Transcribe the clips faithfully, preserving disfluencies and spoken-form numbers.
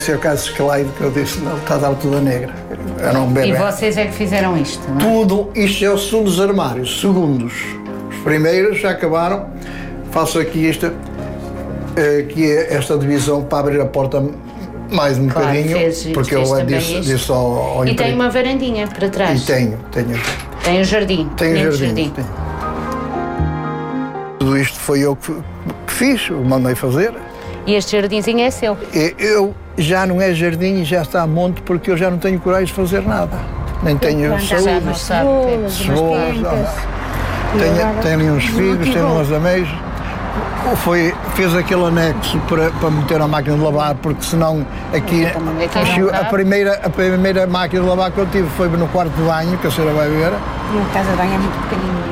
Esse é o caso de Escalaido que eu disse, não, está a dar tudo a negra. Era um bebê. E vocês é que fizeram isto, não é? Tudo, isto é o segundo dos armários, segundos. Os primeiros já acabaram. Faço aqui esta, aqui esta divisão para abrir a porta mais um claro, bocadinho, fez, porque fez eu disse, disse ao, ao E tem uma varandinha para trás? E tenho, tenho. Tem um jardim? Tenho um jardim. jardim. Tenho. Tudo isto foi eu que, que fiz, eu mandei fazer. E este jardinzinho é seu? Eu já não é jardim, já está a monte, porque eu já não tenho coragem de fazer nada. Nem tenho saúde. Já não sabe. Cebolas, tenho, tenho ali uns figos, tenho umas ameias. Foi, fez aquele anexo para, para meter a máquina de lavar, porque senão aqui, aqui a, primeira, a primeira máquina de lavar que eu tive foi no quarto de banho, que a senhora vai ver. E a casa de banho é muito pequenininha.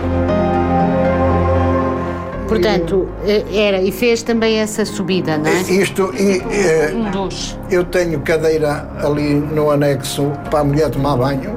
Portanto, era, e fez também essa subida, não é? Isto, e, é, um dos. Eu tenho cadeira ali no anexo para a mulher tomar banho.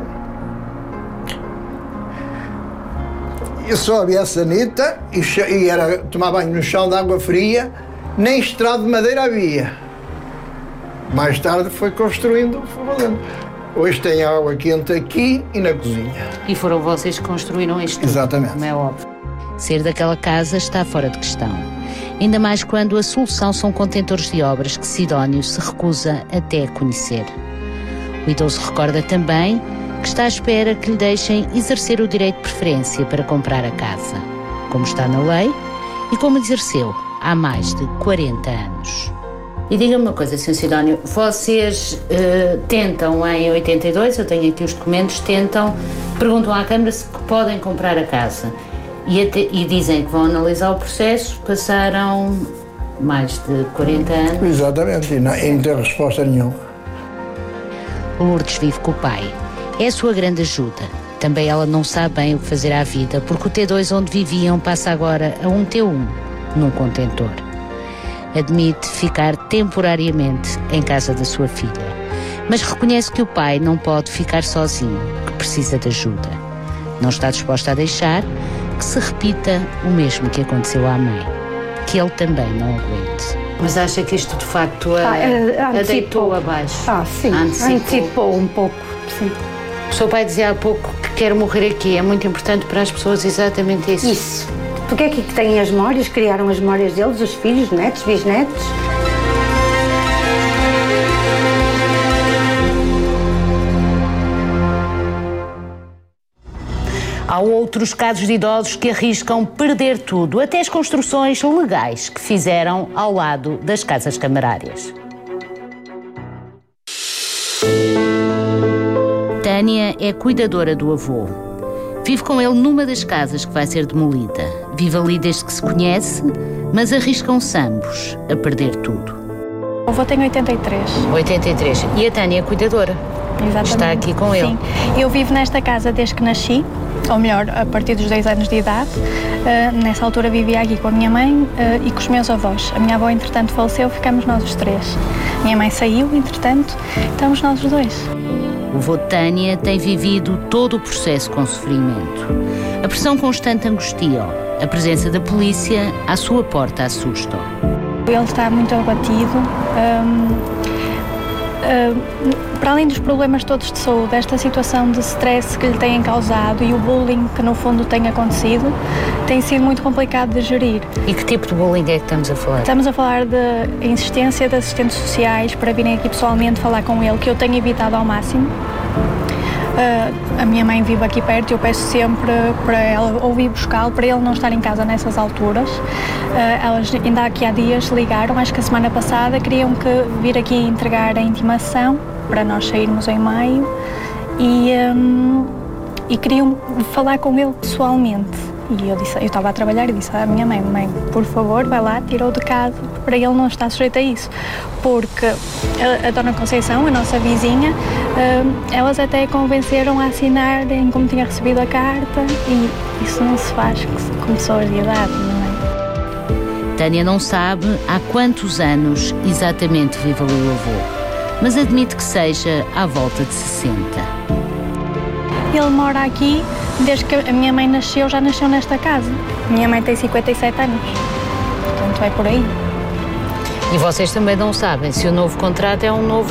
Eu só havia a sanita e, e era tomar banho no chão de água fria, nem estrado de madeira havia. Mais tarde foi construindo, foi fazendo. Hoje tem água quente aqui e na cozinha. E foram vocês que construíram isto? Exatamente. Como é óbvio. Ser daquela casa está fora de questão. Ainda mais quando a solução são contentores de obras que Sidónio se recusa até a conhecer. O idoso recorda também que está à espera que lhe deixem exercer o direito de preferência para comprar a casa, como está na lei e como exerceu há mais de quarenta anos. E diga-me uma coisa, senhor Sidónio, vocês uh, tentam em oitenta e dois, eu tenho aqui os documentos, tentam, perguntam à Câmara se podem comprar a casa e, até, e dizem que vão analisar o processo, passaram mais de quarenta anos. Exatamente, e não, e não tem resposta nenhuma. Lourdes vive com o pai. É a sua grande ajuda. Também ela não sabe bem o que fazer à vida, porque o T dois onde viviam passa agora a um T um, num contentor. Admite ficar temporariamente em casa da sua filha, mas reconhece que o pai não pode ficar sozinho, que precisa de ajuda. Não está disposta a deixar que se repita o mesmo que aconteceu à mãe, que ele também não aguente. Mas acha que isto de facto a, ah, a deitou abaixo? Ah, sim, antecipou. antecipou um pouco, sim. O seu pai dizia há pouco que quer morrer aqui. É muito importante para as pessoas exatamente isso. Isso. Porque é que têm as memórias, criaram as memórias deles, os filhos, netos, bisnetos. Há outros casos de idosos que arriscam perder tudo, até as construções legais que fizeram ao lado das casas camarárias. Tânia é cuidadora do avô. Vive com ele numa das casas que vai ser demolida. Vive ali desde que se conhece, mas arriscam-se ambos a perder tudo. O avô tem oitenta e três. oitenta e três. E a Tânia é cuidadora. Exatamente. Está aqui com ele. Sim. Eu vivo nesta casa desde que nasci, ou melhor, a partir dos dez anos de idade. Uh, nessa altura vivia aqui com a minha mãe uh, e com os meus avós. A minha avó, entretanto, faleceu, ficamos nós os três. Minha mãe saiu, entretanto, estamos nós os dois. O avô de Tânia tem vivido todo o processo com sofrimento. A pressão constante angustia-o. A presença da polícia à sua porta assusta-o. Ele está muito abatido. Um, um, para além dos problemas todos de saúde, esta situação de stress que lhe têm causado e o bullying que no fundo tem acontecido, tem sido muito complicado de gerir. E que tipo de bullying é que estamos a falar? Estamos a falar da insistência de assistentes sociais para virem aqui pessoalmente falar com ele, que eu tenho evitado ao máximo. Uh, a minha mãe vive aqui perto e eu peço sempre para ela ou vir buscá-lo, para ele não estar em casa nessas alturas. Uh, elas ainda aqui há dias ligaram, acho que a semana passada, queriam que vir aqui entregar a intimação para nós sairmos em maio e, um, e queriam falar com ele pessoalmente. E eu disse, eu estava a trabalhar e disse à minha mãe, mãe, por favor, vai lá, tira-o de casa, para ele não estar sujeito a isso. Porque a, a Dona Conceição, a nossa vizinha, uh, elas até convenceram a assinarem como tinha recebido a carta e isso não se faz com pessoas de idade, não é? Tânia não sabe há quantos anos exatamente vive ali o avô, mas admite que seja à volta de sessenta. Ele mora aqui desde que a minha mãe nasceu, já nasceu nesta casa. Minha mãe tem cinquenta e sete anos, portanto é por aí. E vocês também não sabem se o novo contrato é um novo